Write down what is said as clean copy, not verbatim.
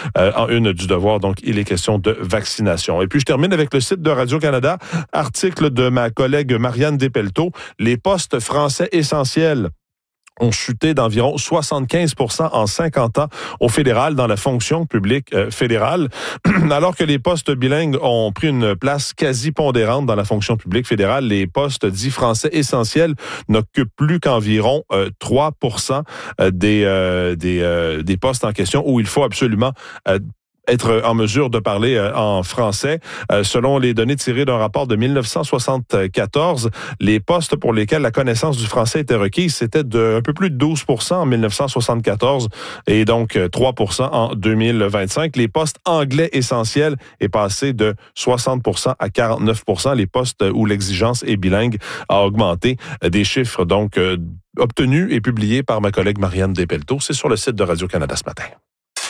en une du Devoir. Donc, il est question de vaccination. Et puis, je termine avec le site de Radio-Canada, article de ma collègue Marianne Despelteaux. Les postes français essentiels ont chuté d'environ 75% en 50 ans au fédéral dans la fonction publique fédérale, alors que les postes bilingues ont pris une place quasi pondérante dans la fonction publique fédérale. Les postes dits français essentiels n'occupent plus qu'environ 3% des postes en question où il faut absolument être en mesure de parler en français. Selon les données tirées d'un rapport de 1974, les postes pour lesquels la connaissance du français était requise, c'était de un peu plus de 12% en 1974 et donc 3% en 2025. Les postes anglais essentiels est passé de 60% à 49%. Les postes où l'exigence est bilingue a augmenté. Des chiffres donc obtenus et publiés par ma collègue Marianne Despelteaux. C'est sur le site de Radio-Canada ce matin.